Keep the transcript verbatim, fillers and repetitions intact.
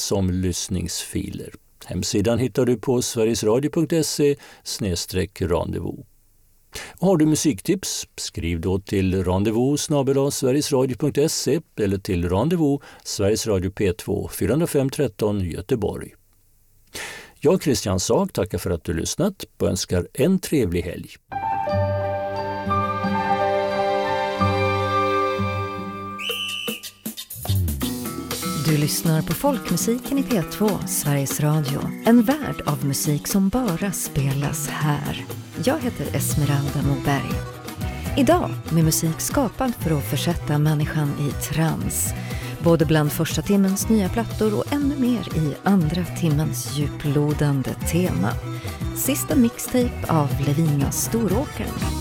som lyssningsfiler. Hemsidan hittar du på sverigesradio punkt se snedstreck rendezvous. Har du musiktips? Skriv då till rendezvous snabel-a sverigesradio punkt se eller till rendezvous Sveriges Radio P två fyra fem ett tre Göteborg. Jag, Christian Sag, tackar för att du lyssnat och önskar en trevlig helg. Du lyssnar på Folkmusiken i P två, Sveriges Radio. En värld av musik som bara spelas här. Jag heter Esmeralda Moberg. Idag med musik skapad för att försätta människan i trans. Både bland första timmens nya plattor och ännu mer i andra timmens djuplodande tema. Sista mixtape av Levina Storåkern.